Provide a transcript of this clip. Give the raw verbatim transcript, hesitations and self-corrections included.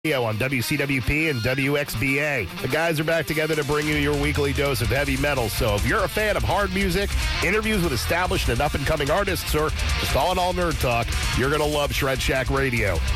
on W C W P and W X B A. The guys are back together to bring you your weekly dose of heavy metal. So if you're a fan of hard music, interviews with established and up-and-coming artists, or just all in all nerd talk, you're going to love Shred Shack Radio.